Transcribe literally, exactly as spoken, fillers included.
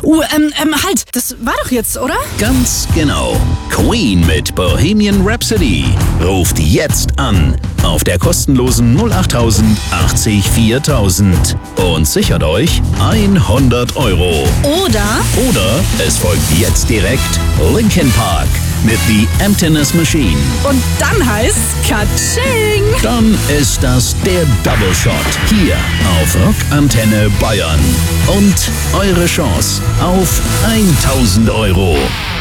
Uh, ähm, ähm, halt, das war doch jetzt, oder? Ganz genau. Queen mit Bohemian Rhapsody. Ruft jetzt an auf der kostenlosen null acht tausend achtzig viertausend und sichert euch hundert Euro. Oder? Oder es folgt jetzt direkt Linkin Park mit The Emptiness Machine. Und dann heißt's Katsching! Dann ist das der Double Shot hier auf Rockantenne Bayern. Und eure Chance auf tausend Euro.